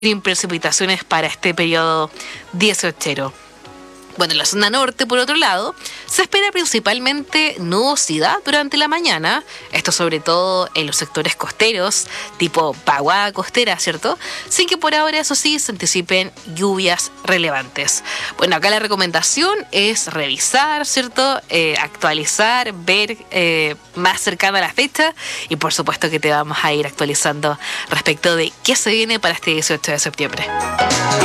sin precipitaciones para este periodo 18ero. Bueno, en la zona norte, por otro lado, se espera principalmente nubosidad durante la mañana, esto sobre todo en los sectores costeros, tipo Paguada Costera, ¿cierto? Sin que por ahora, eso sí, se anticipen lluvias relevantes. Bueno, acá la recomendación es revisar, ¿cierto? Actualizar, ver más cercana a la fecha y por supuesto que te vamos a ir actualizando respecto de qué se viene para este 18 de septiembre.